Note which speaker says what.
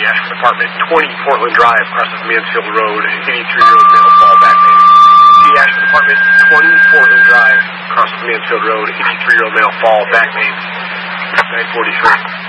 Speaker 1: Ashford Apartment, 20 Portland Drive, crosses Mansfield Road, 83-year-old male, fall, back pain. The Ashford Apartment, 20 Portland Drive, crosses Mansfield Road, 83-year-old male, fall, back pain. 943.